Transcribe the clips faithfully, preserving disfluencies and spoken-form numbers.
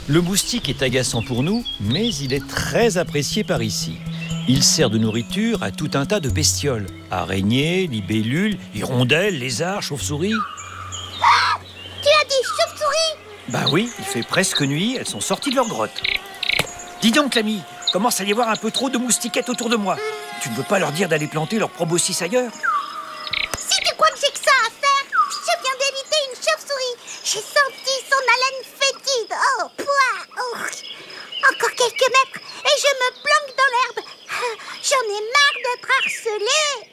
Le moustique est agaçant pour nous, mais il est très apprécié par ici. Il sert de nourriture à tout un tas de bestioles. Araignées, libellules, hirondelles, lézards, chauves-souris. Ah, tu as dit chauves-souris? Bah oui, il fait presque nuit, elles sont sorties de leur grotte. Dis donc, l'ami, commence à y avoir un peu trop de moustiquettes autour de moi. Tu ne veux pas leur dire d'aller planter leur proboscis ailleurs? Si tu crois que j'ai que ça à faire, je viens d'éviter une chauve-souris. J'ai senti son haleine fétide. Oh, pouah, oh. Encore quelques mètres et je me planque dans l'herbe. J'en ai marre d'être harcelée.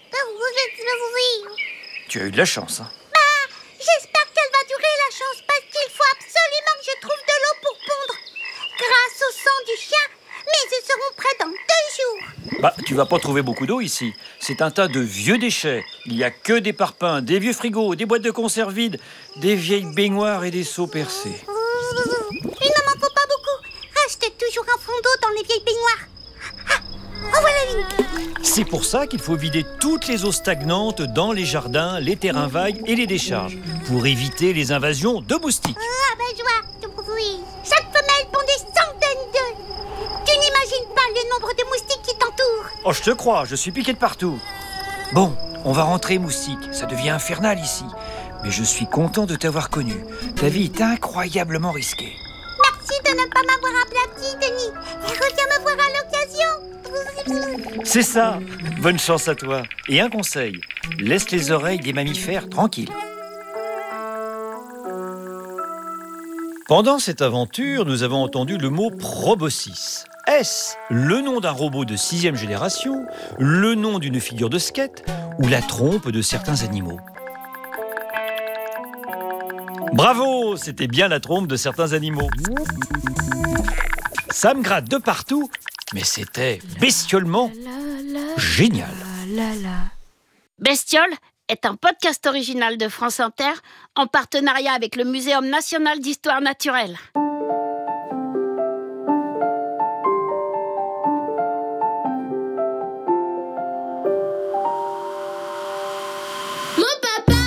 Tu as eu de la chance, hein? Bah, j'espère qu'elle va durer la chance parce qu'il faut absolument que je trouve de l'eau pour pondre. Grâce au sang du chien, mes œufs seront prêts dans deux jours. Bah, tu vas pas trouver beaucoup d'eau ici. C'est un tas de vieux déchets. Il y a que des parpaings, des vieux frigos, des boîtes de conserve vides, des vieilles baignoires et des seaux percés. Il ne m'en faut pas beaucoup. Reste toujours un fond d'eau dans les vieilles baignoires. Ah, en voilà une. C'est pour ça qu'il faut vider toutes les eaux stagnantes dans les jardins, les terrains vagues et les décharges, pour éviter les invasions de moustiques. Ah ben je vois. Oui. Chaque femelle pond des centaines d'œufs. Tu n'imagines pas le nombre de moustiques qui t'entourent. Oh, je te crois, je suis piqué de partout. Bon, on va rentrer, moustique. Ça devient infernal ici. Mais je suis content de t'avoir connu. Ta vie est incroyablement risquée. Merci de ne pas m'avoir aplati, Denis. Et reviens me voir à l'occasion. C'est ça. Bonne chance à toi. Et un conseil, laisse les oreilles des mammifères tranquilles. Pendant cette aventure, nous avons entendu le mot proboscis. Est-ce le nom d'un robot de sixième génération, le nom d'une figure de skate ou la trompe de certains animaux? Bravo, c'était bien la trompe de certains animaux. Ça me gratte de partout, mais c'était bestiolement génial. Bestiole est un podcast original de France Inter en partenariat avec le Muséum national d'histoire naturelle.